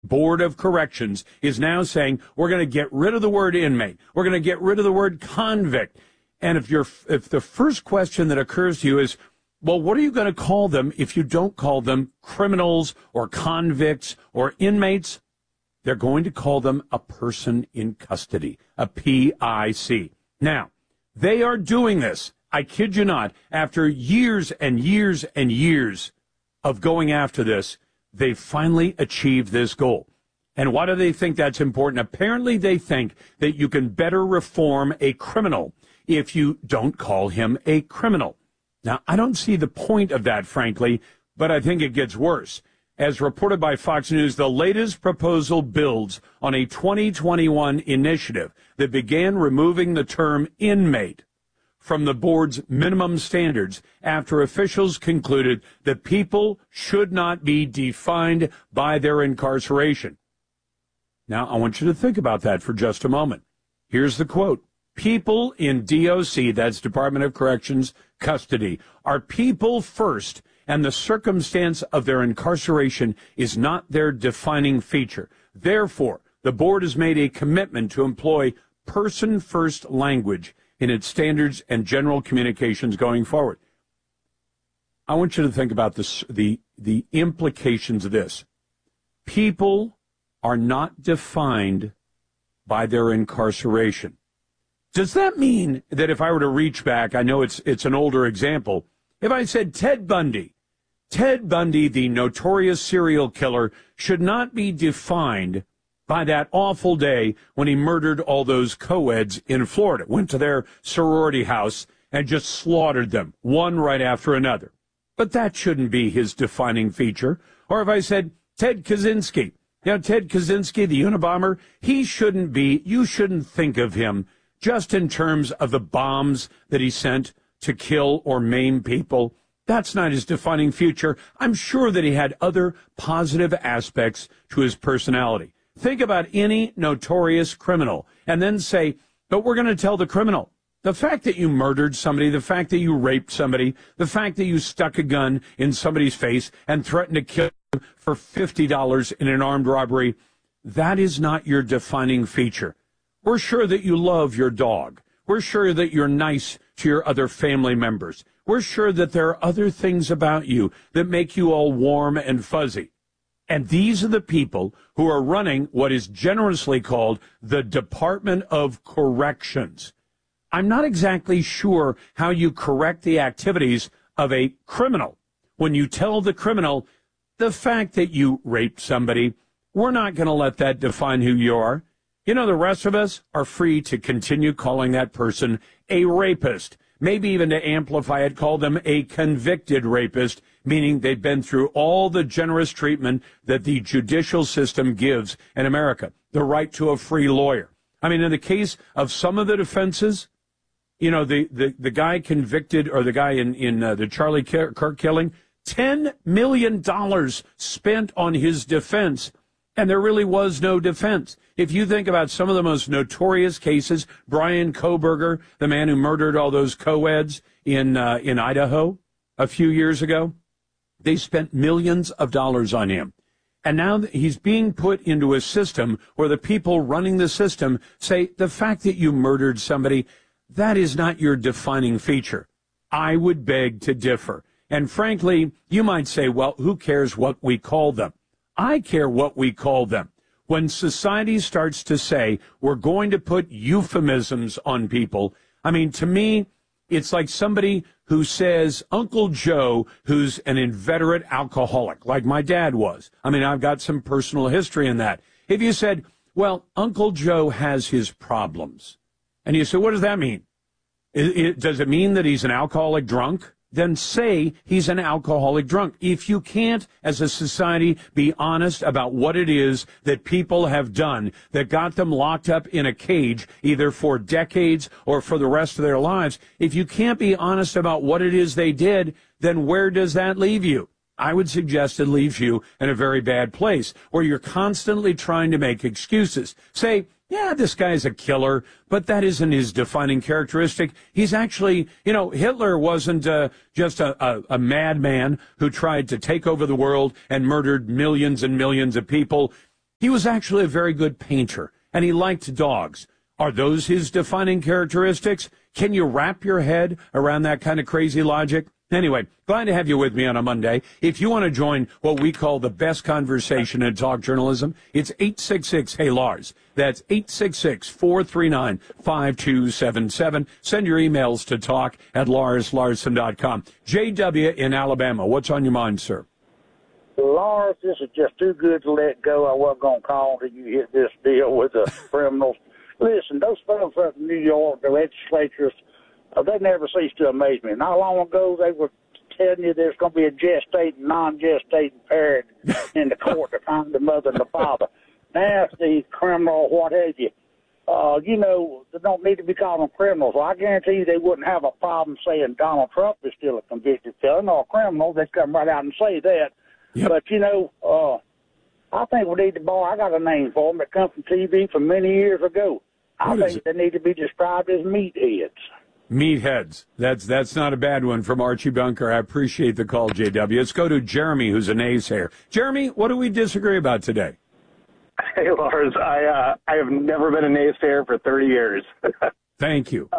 Board of Corrections is now saying we're going to get rid of the word inmate. We're going to get rid of the word convict. And if the first question that occurs to you is, well, what are you going to call them if you don't call them criminals or convicts or inmates? They're going to call them a person in custody, a PIC. Now, they are doing this, I kid you not, after years and years and years of going after this, they finally achieved this goal. And why do they think that's important? Apparently they think that you can better reform a criminal if you don't call him a criminal. Now, I don't see the point of that, frankly, but I think it gets worse. As reported by Fox News, the latest proposal builds on a 2021 initiative that began removing the term inmate from the board's minimum standards after officials concluded that people should not be defined by their incarceration. Now, I want you to think about that for just a moment. Here's the quote. People in DOC, that's Department of Corrections, custody, are people first, and the circumstance of their incarceration is not their defining feature. Therefore, the board has made a commitment to employ person-first language in its standards and general communications going forward. I want you to think about this, the implications of this. People are not defined by their incarceration. Does that mean that if I were to reach back, I know it's an older example, if I said Ted Bundy, the notorious serial killer, should not be defined by that awful day when he murdered all those co-eds in Florida, went to their sorority house and just slaughtered them, one right after another. But that shouldn't be his defining feature. Or if I said Ted Kaczynski, Ted Kaczynski, the Unabomber, you shouldn't think of him just in terms of the bombs that he sent to kill or maim people. That's not his defining feature. I'm sure that he had other positive aspects to his personality. Think about any notorious criminal and then say, but we're going to tell the criminal, the fact that you murdered somebody, the fact that you raped somebody, the fact that you stuck a gun in somebody's face and threatened to kill them for $50 in an armed robbery, that is not your defining feature. We're sure that you love your dog. We're sure that you're nice to your other family members. We're sure that there are other things about you that make you all warm and fuzzy. And these are the people who are running what is generously called the Department of Corrections. I'm not exactly sure how you correct the activities of a criminal when you tell the criminal, the fact that you raped somebody, we're not going to let that define who you are. You know, the rest of us are free to continue calling that person a rapist. Maybe even to amplify it, call them a convicted rapist, meaning they've been through all the generous treatment that the judicial system gives in America, the right to a free lawyer. I mean, in the case of some of the defenses, you know, the guy convicted, or the guy in the Charlie Kirk killing, $10 million spent on his defense, and there really was no defense. If you think about some of the most notorious cases, Brian Kohberger, the man who murdered all those co-eds in Idaho a few years ago, they spent millions of dollars on him. And now he's being put into a system where the people running the system say, the fact that you murdered somebody, that is not your defining feature. I would beg to differ. And frankly, you might say, well, who cares what we call them? I care what we call them. When society starts to say, we're going to put euphemisms on people, I mean, to me, it's like somebody who says Uncle Joe, who's an inveterate alcoholic, like my dad was. I mean, I've got some personal history in that. If you said, well, Uncle Joe has his problems, and you say, what does that mean? Does it mean that he's an alcoholic drunk? Then say he's an alcoholic drunk. If you can't, as a society, be honest about what it is that people have done that got them locked up in a cage, either for decades or for the rest of their lives, if you can't be honest about what it is they did, then where does that leave you? I would suggest it leaves you in a very bad place, where you're constantly trying to make excuses. Say, yeah, this guy's a killer, but that isn't his defining characteristic. He's actually, you know, Hitler wasn't just a madman who tried to take over the world and murdered millions and millions of people. He was actually a very good painter, and he liked dogs. Are those his defining characteristics? Can you wrap your head around that kind of crazy logic? Anyway, glad to have you with me on a Monday. If you want to join what we call the best conversation in talk journalism, it's 866-HEY-LARS. That's 866-439-5277. Send your emails to talk@LarsLarson.com. JW in Alabama, what's on your mind, sir? Lars, this is just too good to let go. I wasn't going to call until you hit this deal with the criminals. Listen, those folks up in New York, the legislatures, they never cease to amaze me. Not long ago, they were telling you there's going to be a gestating, non-gestating parent in the court to find the mother and the father. Now, if the criminal, what have you, they don't need to be calling them criminals. Well, I guarantee you they wouldn't have a problem saying Donald Trump is still a convicted felon or a criminal. They'd come right out and say that. Yep. But, I think we need to borrow. I got a name for them that come from TV from many years ago. I think they need to be described as meatheads. Meatheads. That's not a bad one from Archie Bunker. I appreciate the call, JW. Let's go to Jeremy, who's a naysayer. Jeremy, what do we disagree about today? Hey, Lars. I have never been a naysayer for 30 years. Thank you.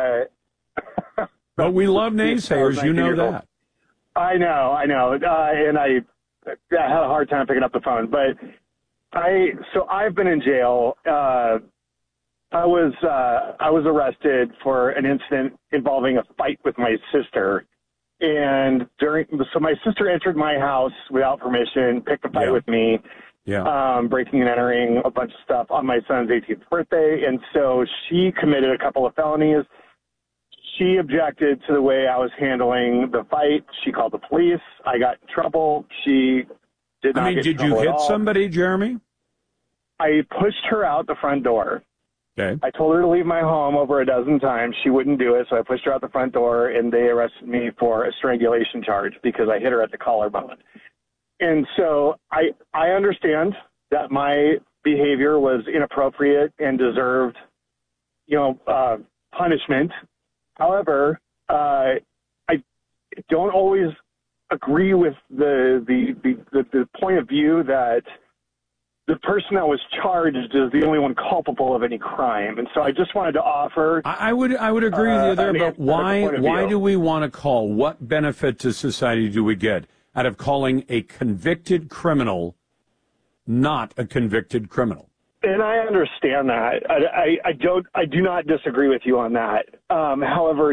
But we love naysayers. You know that. I know. And I had a hard time picking up the phone. But I've been in jail. I was arrested for an incident involving a fight with my sister, and so my sister entered my house without permission, picked a fight with me, breaking and entering a bunch of stuff on my son's 18th birthday, and so she committed a couple of felonies. She objected to the way I was handling the fight. She called the police. I got in trouble. She did not. Did you hit somebody, Jeremy? I pushed her out the front door. Okay. I told her to leave my home over a dozen times. She wouldn't do it, so I pushed her out the front door, and they arrested me for a strangulation charge because I hit her at the collarbone. And so I understand that my behavior was inappropriate and deserved, punishment. However, I don't always agree with the point of view that the person that was charged is the only one culpable of any crime. And so I just wanted to offer... I would agree with you there, but why do we want to call? What benefit to society do we get out of calling a convicted criminal not a convicted criminal? And I understand that. I do not disagree with you on that. However,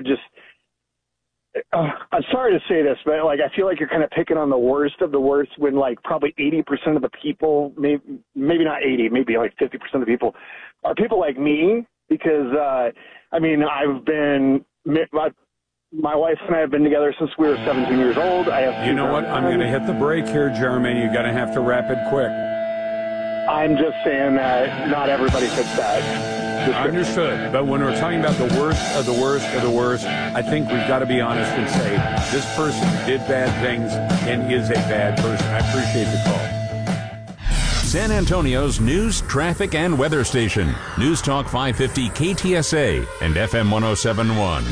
I'm sorry to say this, but I feel like you're kind of picking on the worst of the worst when probably 80% of the people, maybe not 80, maybe 50% of the people are people like me because, my wife and I have been together since we were 17 years old. You know what? I'm going to hit the break here, Jeremy. You're going to have to wrap it quick. I'm just saying that not everybody fits that. Understood. But when we're talking about the worst of the worst of the worst, I think we've got to be honest and say this person did bad things and is a bad person. I appreciate the call. San Antonio's news, traffic, and weather station. News Talk 550 KTSA and FM 1071.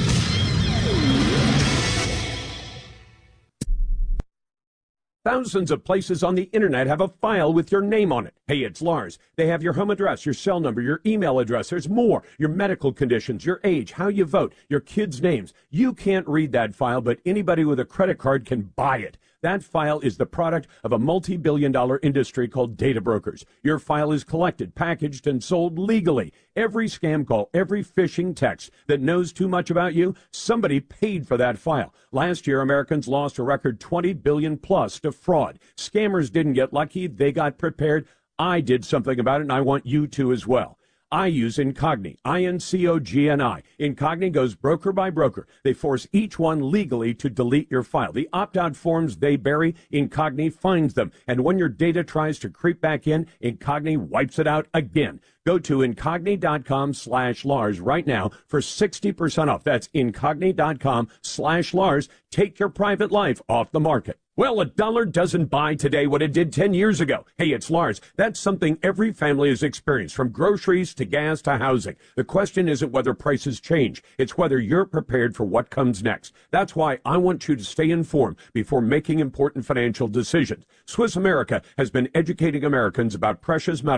Thousands of places on the internet have a file with your name on it. Hey, it's Lars. They have your home address, your cell number, your email address. There's more. Your medical conditions, your age, how you vote, your kids' names. You can't read that file, but anybody with a credit card can buy it. That file is the product of a multi-billion-dollar industry called data brokers. Your file is collected, packaged, and sold legally. Every scam call, every phishing text that knows too much about you, somebody paid for that file. Last year, Americans lost a record $20 billion plus to fraud. Scammers didn't get lucky. They got prepared. I did something about it, and I want you to as well. I use Incogni, INCOGNI. Incogni goes broker by broker. They force each one legally to delete your file. The opt-out forms they bury, Incogni finds them. And when your data tries to creep back in, Incogni wipes it out again. Go to Incogni.com/Lars right now for 60% off. That's Incogni.com/Lars. Take your private life off the market. Well, a dollar doesn't buy today what it did 10 years ago. Hey, it's Lars. That's something every family has experienced, from groceries to gas to housing. The question isn't whether prices change. It's whether you're prepared for what comes next. That's why I want you to stay informed before making important financial decisions. Swiss America has been educating Americans about precious metals